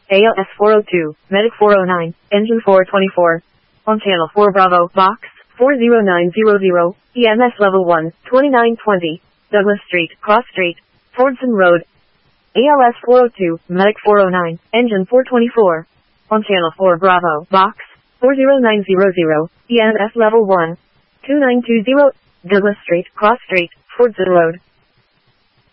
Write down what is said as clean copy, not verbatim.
ALS 402, Medic 409, Engine 424. On Channel 4 Bravo, Box 40900, EMS Level 1, 2920, Douglas Street, Cross Street, Fordson Road. ALS 402, Medic 409, Engine 424. On Channel 4 Bravo, Box 40900, EMS Level 1, 2920, Douglas Street, Cross Street, Fordson Road.